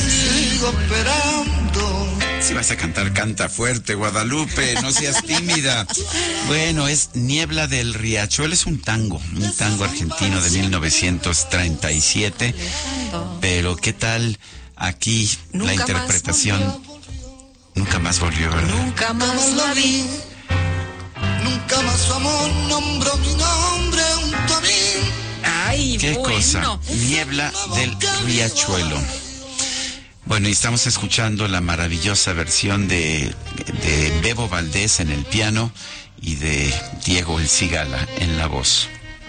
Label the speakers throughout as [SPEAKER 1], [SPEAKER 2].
[SPEAKER 1] sigo esperando.
[SPEAKER 2] Si vas a cantar, canta fuerte, Guadalupe, no seas tímida. Bueno, es Niebla del Riachuelo, es un tango argentino de 1937. Pero ¿qué tal aquí la interpretación? Nunca más volvió, ¿verdad?
[SPEAKER 1] Nunca más la vi. Nunca más su amor nombró mi nombre junto a mí.
[SPEAKER 3] Ay,
[SPEAKER 2] ¿Qué
[SPEAKER 3] bueno.
[SPEAKER 2] cosa? Niebla del Riachuelo. Bueno, y estamos escuchando la maravillosa versión de Bebo Valdés en el piano y de Diego El Cigala en la voz.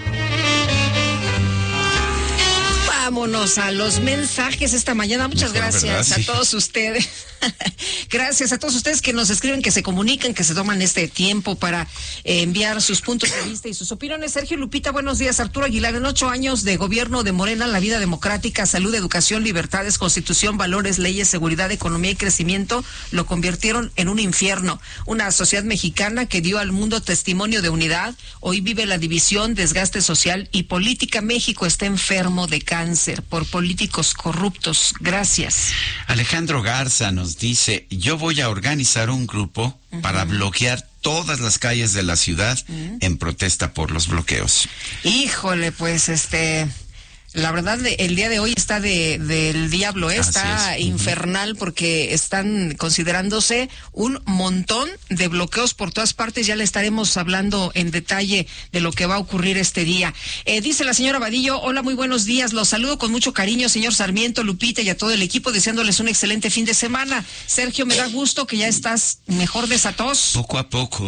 [SPEAKER 3] Vámonos a los mensajes esta mañana. Muchas gracias, ¿verdad? Sí. A todos ustedes. Gracias a todos ustedes que nos escriben, que se comunican, que se toman este tiempo para enviar sus puntos de vista y sus opiniones. Sergio, Lupita, buenos días. Arturo Aguilar, en 8 años de gobierno de Morena, la vida democrática, salud, educación, libertades, constitución, valores, leyes, seguridad, economía y crecimiento lo convirtieron en un infierno. Una sociedad mexicana que dio al mundo testimonio de unidad, hoy vive la división, desgaste social y política. México está enfermo de cáncer por políticos corruptos. Gracias.
[SPEAKER 2] Alejandro Garza nos dice: yo voy a organizar un grupo para bloquear todas las calles de la ciudad en protesta por los bloqueos.
[SPEAKER 3] Híjole, pues la verdad, el día de hoy está del diablo, está infernal, porque están considerándose un montón de bloqueos por todas partes. Ya le estaremos hablando en detalle de lo que va a ocurrir este día. Dice la señora Vadillo: hola, muy buenos días, los saludo con mucho cariño, señor Sarmiento, Lupita y a todo el equipo, deseándoles un excelente fin de semana. Sergio, me da gusto que ya estás mejor de esa tos.
[SPEAKER 2] Poco a poco.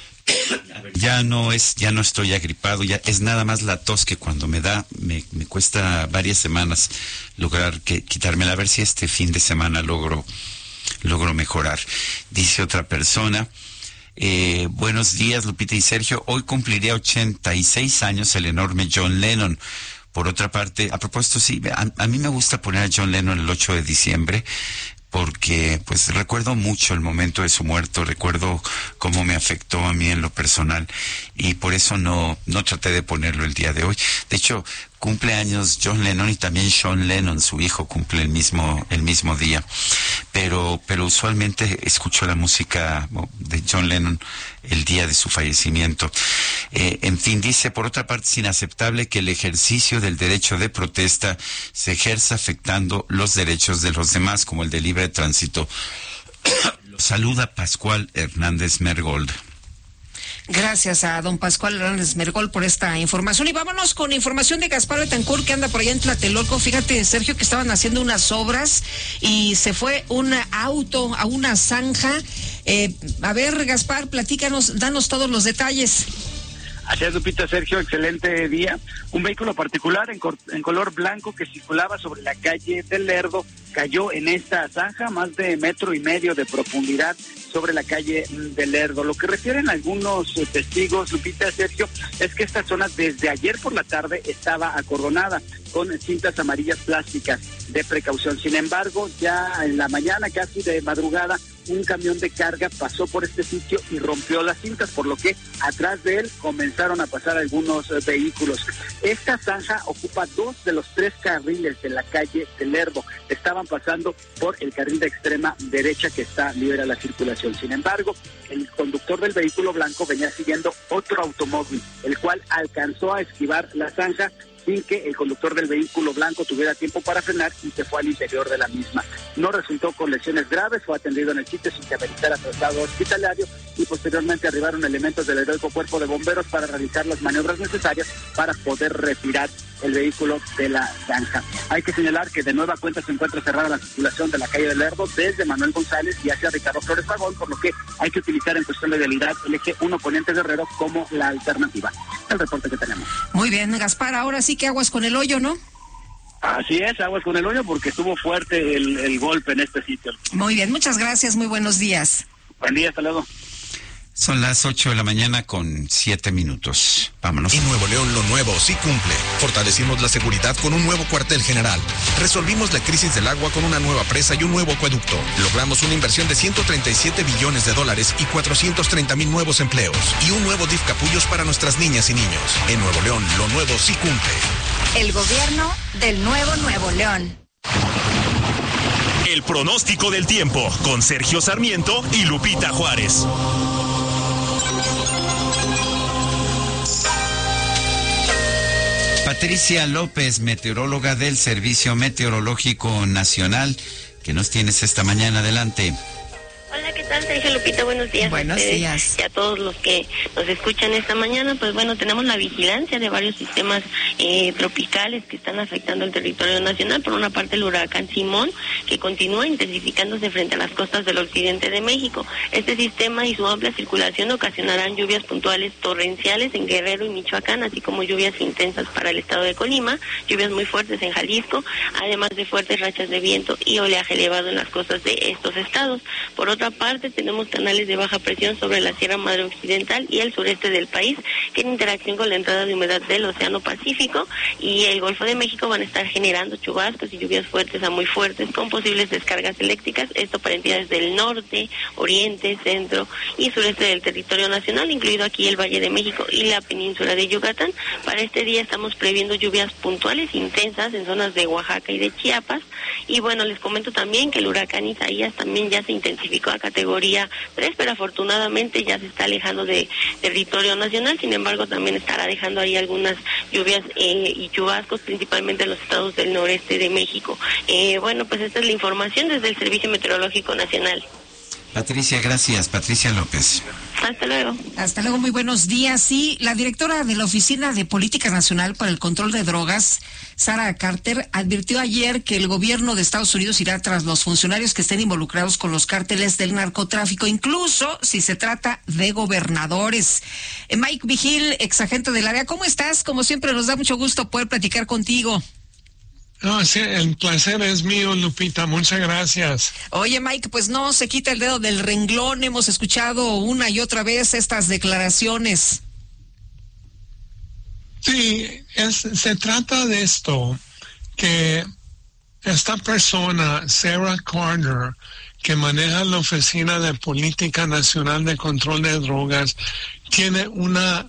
[SPEAKER 2] Ya no estoy agripado, ya es nada más la tos que cuando me da, me cuesta varias semanas lograr quitármela. A ver si este fin de semana logro mejorar. Dice otra persona: buenos días, Lupita y Sergio, hoy cumpliría 86 años el enorme John Lennon. Por otra parte, a propósito, sí, a mí me gusta poner a John Lennon el 8 de diciembre, porque pues recuerdo mucho el momento de su muerte, recuerdo cómo me afectó a mí en lo personal, y por eso no traté de ponerlo el día de hoy. De hecho, cumple años John Lennon y también Sean Lennon, su hijo, cumple el mismo día. Pero usualmente escucho la música de John Lennon el día de su fallecimiento. En fin, dice: por otra parte, es inaceptable que el ejercicio del derecho de protesta se ejerza afectando los derechos de los demás, como el de libre tránsito. Saluda Pascual Hernández Mergold.
[SPEAKER 3] Gracias a don Pascual Hernández Mergol por esta información. Y vámonos con información de Gaspar Betancourt, que anda por allá en Tlatelolco. Fíjate, Sergio, que estaban haciendo unas obras y se fue un auto a una zanja. A ver, Gaspar, platícanos, danos todos los detalles.
[SPEAKER 4] Así es, Lupita, Sergio, excelente día. Un vehículo particular en color blanco que circulaba sobre la calle del Lerdo cayó en esta zanja, más de 1.5 metros de profundidad sobre la calle del Lerdo. Lo que refieren algunos testigos, Lupita, Sergio, es que esta zona desde ayer por la tarde estaba acordonada con cintas amarillas plásticas de precaución. Sin embargo, ya en la mañana, casi de madrugada, un camión de carga pasó por este sitio y rompió las cintas, por lo que atrás de él comenzaron a pasar algunos vehículos. Esta zanja ocupa 2 de los 3 carriles de la calle del Lerdo. Estaban pasando por el carril de extrema derecha, que está libre a la circulación. Sin embargo, el conductor del vehículo blanco venía siguiendo otro automóvil, el cual alcanzó a esquivar la zanja sin que el conductor del vehículo blanco tuviera tiempo para frenar, y se fue al interior de la misma. No resultó con lesiones graves, fue atendido en el sitio sin que ameritara traslado hospitalario, y posteriormente arribaron elementos del heroico cuerpo de bomberos para realizar las maniobras necesarias para poder retirar el vehículo de la zanja. Hay que señalar que de nueva cuenta se encuentra cerrada la circulación de la calle del Lerdo desde Manuel González y hacia Ricardo Flores Magón, por lo que hay que utilizar en cuestión de vialidad el eje 1 Poniente Guerrero como la alternativa. El reporte que tenemos.
[SPEAKER 3] Muy bien, Gaspar, ahora sí que aguas con el hoyo, ¿no?
[SPEAKER 4] Así es, aguas con el hoyo, porque estuvo fuerte el golpe en este sitio.
[SPEAKER 3] Muy bien, muchas gracias, muy buenos días.
[SPEAKER 4] Buen día, hasta luego.
[SPEAKER 2] Son las 8 de la mañana con 7 minutos. Vámonos.
[SPEAKER 5] En Nuevo León lo nuevo sí cumple. Fortalecimos la seguridad con un nuevo cuartel general. Resolvimos la crisis del agua con una nueva presa y un nuevo acueducto. Logramos una inversión de $137 billones y 430,000 nuevos empleos. Y un nuevo DIF Capullos para nuestras niñas y niños. En Nuevo León lo nuevo sí cumple.
[SPEAKER 6] El gobierno del nuevo Nuevo León. El pronóstico del tiempo con Sergio Sarmiento y Lupita Juárez.
[SPEAKER 2] Patricia López, meteoróloga del Servicio Meteorológico Nacional, ¿qué nos tienes esta mañana? Adelante.
[SPEAKER 7] Hola, ¿qué tal, Sergio, Lupita? Buenos días.
[SPEAKER 3] Buenos días.
[SPEAKER 7] Y a todos los que nos escuchan esta mañana. Pues bueno, tenemos la vigilancia de varios sistemas tropicales que están afectando el territorio nacional. Por una parte, el huracán Simón, que continúa intensificándose frente a las costas del occidente de México. Este sistema y su amplia circulación ocasionarán lluvias puntuales torrenciales en Guerrero y Michoacán, así como lluvias intensas para el estado de Colima, lluvias muy fuertes en Jalisco, además de fuertes rachas de viento y oleaje elevado en las costas de estos estados. Por otra parte, tenemos canales de baja presión sobre la Sierra Madre Occidental y el sureste del país, que en interacción con la entrada de humedad del Océano Pacífico y el Golfo de México van a estar generando chubascos y lluvias fuertes a muy fuertes con posibles descargas eléctricas, esto para entidades del norte, oriente, centro y sureste del territorio nacional, incluido aquí el Valle de México y la península de Yucatán. Para este día estamos previendo lluvias puntuales intensas en zonas de Oaxaca y de Chiapas. Y bueno, les comento también que el huracán Isaías también ya se intensificó a categoría 3, pero afortunadamente ya se está alejando de territorio nacional. Sin embargo, también estará dejando ahí algunas lluvias y chubascos, principalmente en los estados del noreste de México. Bueno, pues esta es la información desde el Servicio Meteorológico Nacional.
[SPEAKER 2] Patricia, gracias. Patricia López.
[SPEAKER 7] Hasta luego.
[SPEAKER 3] Hasta luego, muy buenos días. Sí, la directora de la Oficina de Política Nacional para el Control de Drogas, Sara Carter, advirtió ayer que el gobierno de Estados Unidos irá tras los funcionarios que estén involucrados con los cárteles del narcotráfico, incluso si se trata de gobernadores. Mike Vigil, exagente del área, ¿cómo estás? Como siempre, nos da mucho gusto poder platicar contigo.
[SPEAKER 8] No, sí, el placer es mío, Lupita, muchas gracias.
[SPEAKER 3] Oye, Mike, pues no se quita el dedo del renglón, hemos escuchado una y otra vez estas declaraciones.
[SPEAKER 8] Sí, se trata de esto, que esta persona, Sarah Carter, que maneja la Oficina de Política Nacional de Control de Drogas, tiene un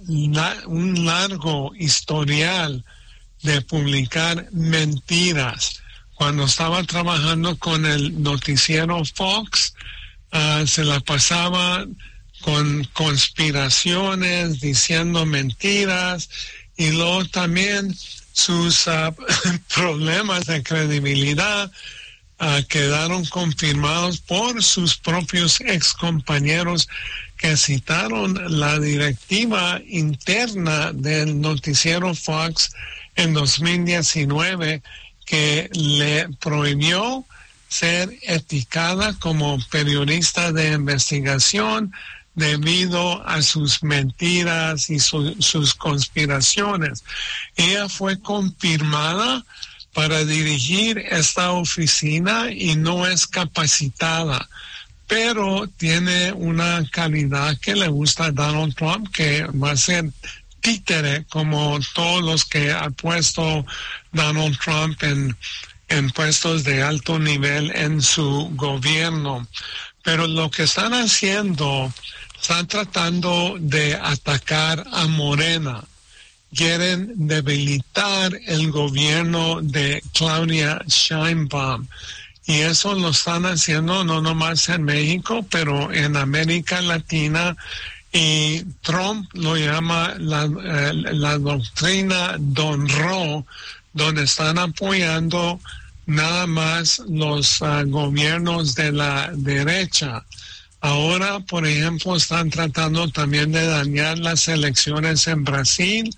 [SPEAKER 8] largo historial de publicar mentiras. Cuando estaba trabajando con el noticiero Fox, se la pasaba con conspiraciones, diciendo mentiras, y luego también sus problemas de credibilidad quedaron confirmados por sus propios excompañeros que citaron la directiva interna del noticiero Fox en 2019, que le prohibió ser etiquetada como periodista de investigación debido a sus mentiras y sus conspiraciones. Ella fue confirmada para dirigir esta oficina y no es capacitada, pero tiene una calidad que le gusta a Donald Trump, que va a ser títere como todos los que ha puesto Donald Trump en puestos de alto nivel en su gobierno. Pero lo que están haciendo, están tratando de atacar a Morena. Quieren debilitar el gobierno de Claudia Sheinbaum. Y eso lo están haciendo no nomás en México, pero en América Latina. Y Trump lo llama la doctrina Don Ro, donde están apoyando nada más los gobiernos de la derecha. Ahora, por ejemplo, están tratando también de dañar las elecciones en Brasil,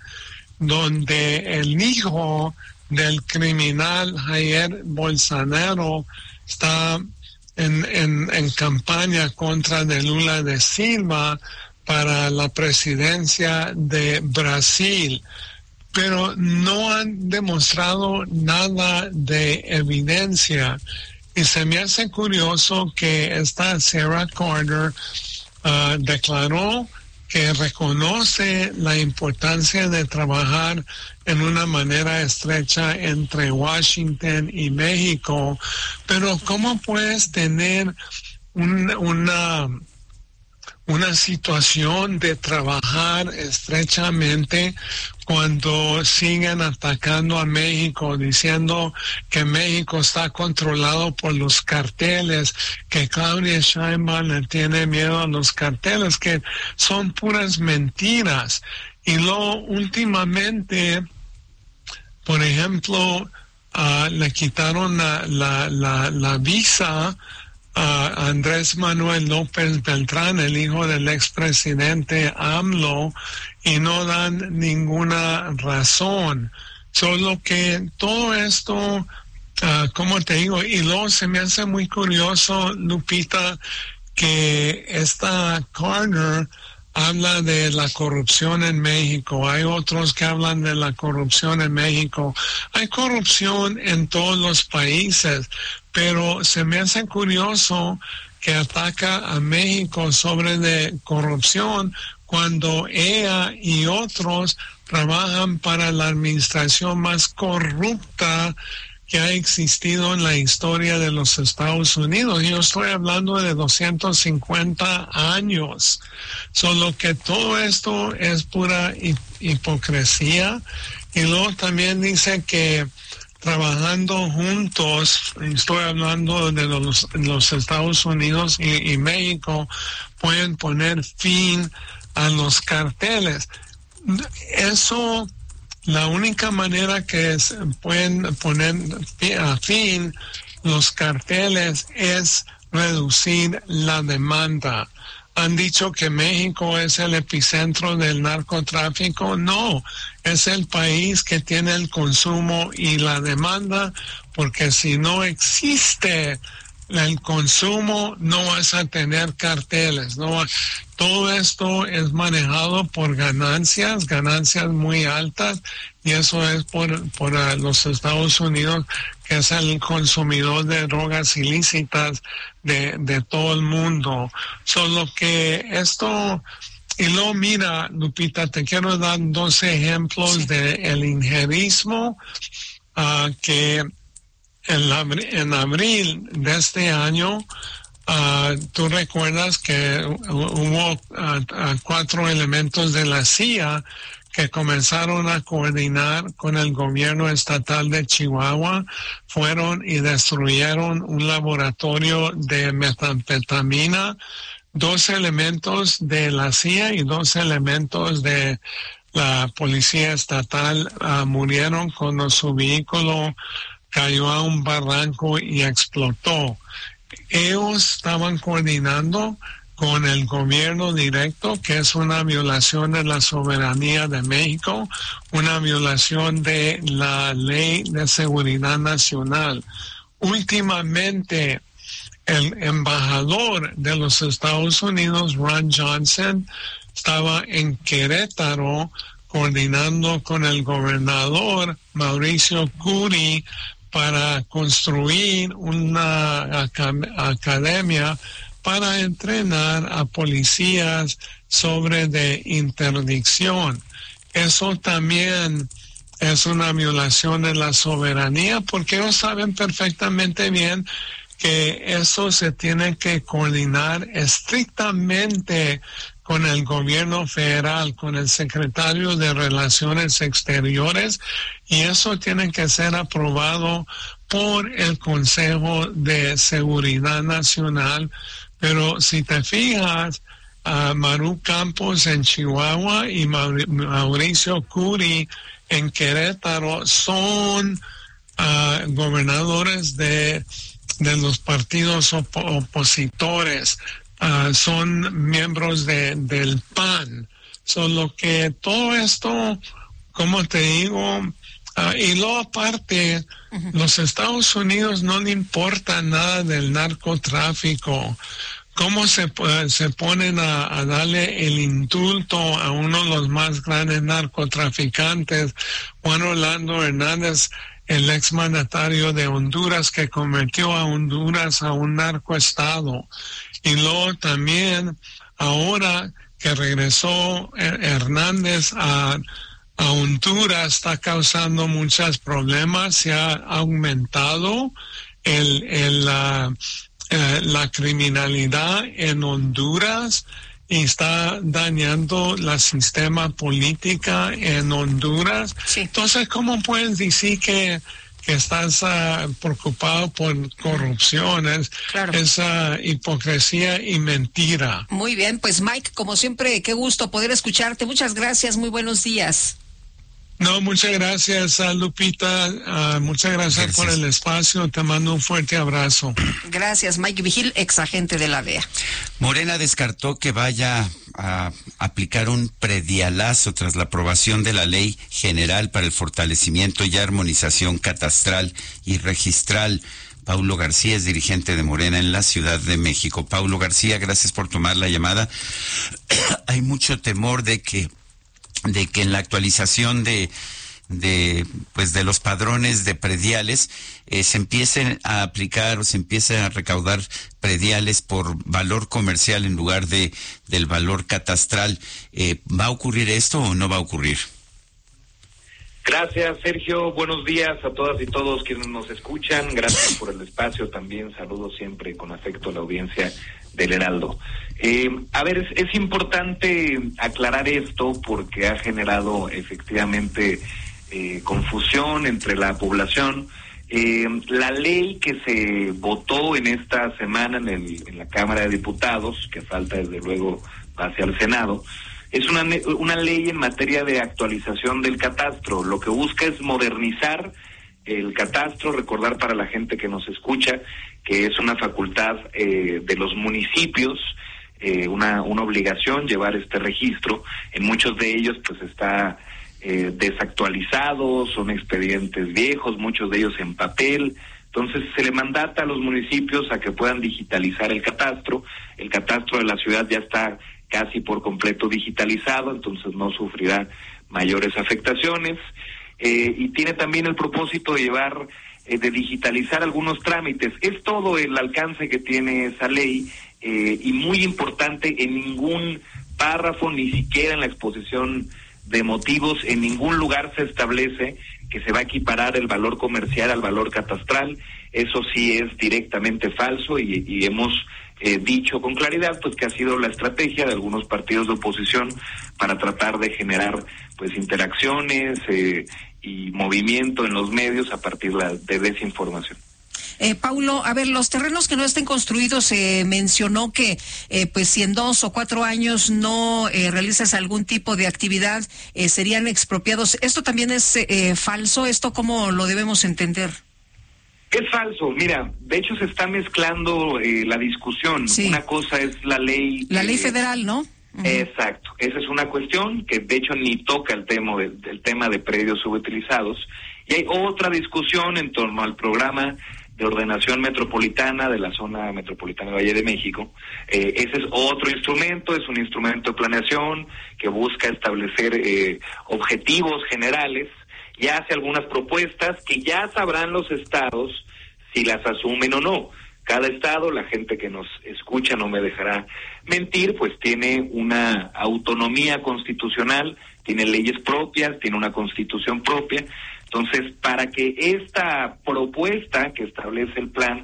[SPEAKER 8] donde el hijo del criminal Jair Bolsonaro está en campaña contra de Lula da Silva para la presidencia de Brasil, pero no han demostrado nada de evidencia. Y se me hace curioso que esta Sarah Carter declaró que reconoce la importancia de trabajar en una manera estrecha entre Washington y México, pero ¿cómo puedes tener una una situación de trabajar estrechamente cuando siguen atacando a México, diciendo que México está controlado por los carteles, que Claudia Sheinbaum le tiene miedo a los carteles, que son puras mentiras. Y luego últimamente, por ejemplo, le quitaron la visa a Andrés Manuel López Beltrán, el hijo del expresidente AMLO, y no dan ninguna razón. Solo que todo esto, como te digo, y luego se me hace muy curioso, Lupita, que esta Carter habla de la corrupción en México. Hay otros que hablan de la corrupción en México. Hay corrupción en todos los países, pero se me hace curioso que ataca a México sobre de corrupción cuando ella y otros trabajan para la administración más corrupta que ha existido en la historia de los Estados Unidos. Yo estoy hablando de 250 años. Solo que todo esto es pura hipocresía. Y luego también dice que trabajando juntos, estoy hablando de los Estados Unidos y México, pueden poner fin a los carteles. Eso, la única manera que pueden poner a fin los carteles es reducir la demanda. Han dicho que México es el epicentro del narcotráfico. No, es el país que tiene el consumo y la demanda, porque si no existe el consumo, no vas a tener carteles. No, todo esto es manejado por ganancias muy altas, y eso es por los Estados Unidos, que es el consumidor de drogas ilícitas de todo el mundo. Solo que esto, y luego mira, Lupita, te quiero dar 2 ejemplos de el injerismo que en abril de este año, tú recuerdas que hubo 4 elementos de la CIA que comenzaron a coordinar con el gobierno estatal de Chihuahua, fueron y destruyeron un laboratorio de metanfetamina. 2 elementos de la CIA y 2 elementos de la policía estatal murieron cuando su vehículo cayó a un barranco y explotó. Ellos estaban coordinando con el gobierno directo, que es una violación de la soberanía de México, una violación de la Ley de Seguridad Nacional. Últimamente, el embajador de los Estados Unidos, Ron Johnson, estaba en Querétaro coordinando con el gobernador Mauricio Curi para construir una academia para entrenar a policías sobre de interdicción. Eso también es una violación de la soberanía, porque ellos saben perfectamente bien que eso se tiene que coordinar estrictamente con el gobierno federal, con el secretario de Relaciones Exteriores, y eso tiene que ser aprobado por el Consejo de Seguridad Nacional. Pero si te fijas, Maru Campos en Chihuahua y Mauricio Curi en Querétaro son gobernadores de los partidos opositores. Son miembros del PAN. Solo que todo esto, como te digo, y luego aparte, los Estados Unidos no le importa nada del narcotráfico. ¿Cómo se ponen a darle el indulto a uno de los más grandes narcotraficantes, Juan Orlando Hernández, el exmandatario de Honduras, que convirtió a Honduras a un narcoestado? Y luego también, ahora que regresó Hernández a Honduras, está causando muchos problemas. Se ha aumentado la criminalidad en Honduras, y está dañando el sistema político en Honduras.
[SPEAKER 3] Sí.
[SPEAKER 8] Entonces, ¿cómo puedes decir que estás preocupado por corrupción?
[SPEAKER 3] Claro.
[SPEAKER 8] Es hipocresía y mentira.
[SPEAKER 3] Muy bien, pues Mike, como siempre, qué gusto poder escucharte. Muchas gracias, muy buenos días.
[SPEAKER 8] No, muchas gracias, Lupita. Muchas gracias por el espacio. Te mando un fuerte abrazo.
[SPEAKER 3] Gracias, Mike Vigil, ex agente de la DEA.
[SPEAKER 2] Morena descartó que vaya a aplicar un predialazo tras la aprobación de la Ley General para el Fortalecimiento y Armonización Catastral y Registral. Paulo García es dirigente de Morena en la Ciudad de México. Paulo García, gracias por tomar la llamada. Hay mucho temor de que en la actualización de los padrones de prediales se empiecen a aplicar o se empiecen a recaudar prediales por valor comercial en lugar del valor catastral. ¿Va a ocurrir esto o no va a ocurrir?
[SPEAKER 9] Gracias, Sergio. Buenos días a todas y todos quienes nos escuchan. Gracias por el espacio. También saludo siempre con afecto a la audiencia del Heraldo. Es importante aclarar esto porque ha generado efectivamente confusión entre la población. La ley que se votó en esta semana en la Cámara de Diputados, que falta desde luego hacia el Senado, es una ley en materia de actualización del catastro. Lo que busca es modernizar el catastro, recordar para la gente que nos escucha que es una facultad de los municipios, una obligación llevar este registro. En muchos de ellos pues está desactualizado, son expedientes viejos, muchos de ellos en papel. Entonces se le mandata a los municipios a que puedan digitalizar el catastro. El catastro de la ciudad ya está casi por completo digitalizado, entonces no sufrirá mayores afectaciones. Y tiene también el propósito de llevar, de digitalizar algunos trámites. Es todo el alcance que tiene esa ley, y muy importante, en ningún párrafo, ni siquiera en la exposición de motivos, en ningún lugar se establece que se va a equiparar el valor comercial al valor catastral. Eso sí es directamente falso y hemos dicho con claridad pues que ha sido la estrategia de algunos partidos de oposición para tratar de generar pues interacciones y movimiento en los medios a partir de desinformación.
[SPEAKER 3] Paulo, a ver, los terrenos que no estén construidos, se mencionó que pues si en 2 o 4 años no realizas algún tipo de actividad, serían expropiados. ¿Esto también es falso? ¿Esto cómo lo debemos entender?
[SPEAKER 9] Es falso. Mira, de hecho se está mezclando la discusión. Sí. Una cosa es la ley...
[SPEAKER 3] La ley federal, ¿no?
[SPEAKER 9] Uh-huh. Exacto. Esa es una cuestión que de hecho ni toca el tema de predios subutilizados. Y hay otra discusión en torno al programa de ordenación metropolitana de la zona metropolitana de Valle de México. Ese es otro instrumento, es un instrumento de planeación que busca establecer objetivos generales y hace algunas propuestas que ya sabrán los estados si las asumen o no. Cada estado, la gente que nos escucha no me dejará mentir, pues tiene una autonomía constitucional, tiene leyes propias, tiene una constitución propia. Entonces, para que esta propuesta que establece el plan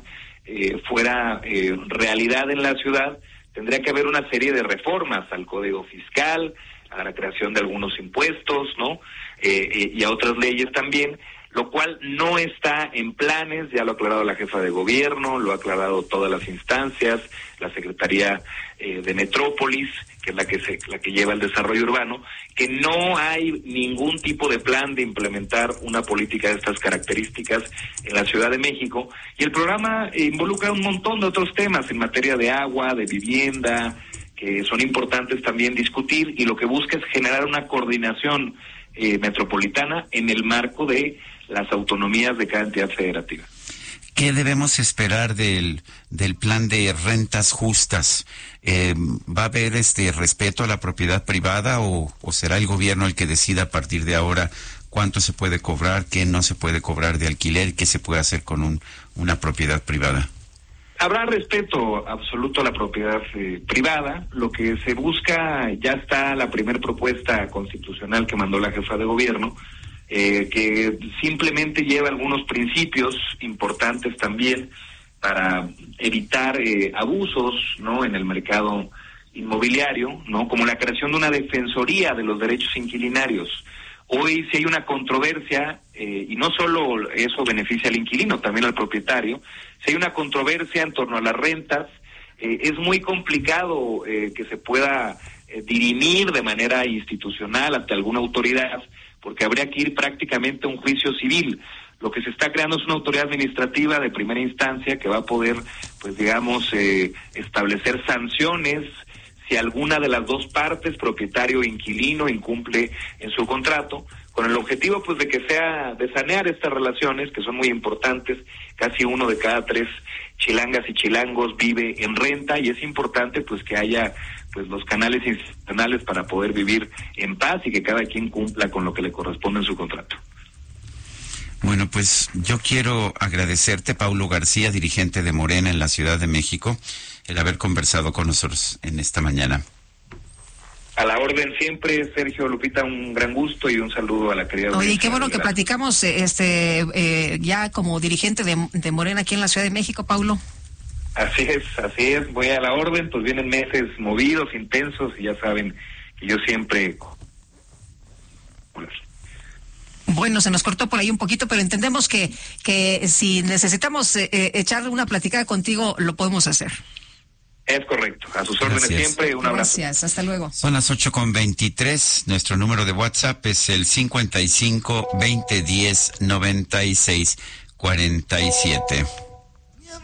[SPEAKER 9] fuera realidad en la ciudad, tendría que haber una serie de reformas al Código Fiscal, a la creación de algunos impuestos, ¿no? Y a otras leyes también, lo cual no está en planes. Ya lo ha aclarado la jefa de gobierno, lo ha aclarado todas las instancias, la Secretaría de Metrópolis, que es la que lleva el desarrollo urbano, que no hay ningún tipo de plan de implementar una política de estas características en la Ciudad de México. Y el programa involucra un montón de otros temas en materia de agua, de vivienda, que son importantes también discutir, y lo que busca es generar una coordinación metropolitana en el marco de las autonomías de cada entidad federativa.
[SPEAKER 2] ¿Qué debemos esperar del plan de rentas justas? ¿Va a haber respeto a la propiedad privada o será el gobierno el que decida a partir de ahora cuánto se puede cobrar, qué no se puede cobrar de alquiler, qué se puede hacer con una propiedad privada?
[SPEAKER 9] Habrá respeto absoluto a la propiedad privada. Lo que se busca, ya está la primera propuesta constitucional que mandó la jefa de gobierno, que simplemente lleva algunos principios importantes también para evitar abusos, ¿no?, en el mercado inmobiliario, ¿no? Como la creación de una defensoría de los derechos inquilinarios. Hoy si hay una controversia, y no solo eso beneficia al inquilino, también al propietario, si hay una controversia en torno a las rentas, es muy complicado que se pueda dirimir de manera institucional ante alguna autoridad, porque habría que ir prácticamente a un juicio civil. Lo que se está creando es una autoridad administrativa de primera instancia que va a poder, pues digamos, establecer sanciones si alguna de las dos partes, propietario e inquilino, incumple en su contrato, con el objetivo pues de sanear estas relaciones que son muy importantes. Casi 1 de cada 3 chilangas y chilangos vive en renta, y es importante pues que haya pues los canales institucionales para poder vivir en paz y que cada quien cumpla con lo que le corresponde en su contrato.
[SPEAKER 2] Bueno, pues yo quiero agradecerte, Paulo García, dirigente de Morena en la Ciudad de México, el haber conversado con nosotros en esta mañana.
[SPEAKER 9] A la orden siempre, Sergio, Lupita, un gran gusto y un saludo a la querida.
[SPEAKER 3] Oye, qué bueno que platicamos ya como dirigente de Morena aquí en la Ciudad de México, Paulo.
[SPEAKER 9] Así es, voy a la orden, pues vienen meses movidos, intensos, y ya saben que yo siempre...
[SPEAKER 3] Bueno, se nos cortó por ahí un poquito, pero entendemos que si necesitamos echarle una platicada contigo, lo podemos hacer.
[SPEAKER 9] Es correcto, a sus órdenes siempre, un abrazo.
[SPEAKER 3] Gracias, hasta luego.
[SPEAKER 2] Son las 8:23, nuestro número de WhatsApp es el 55 2010 96 47.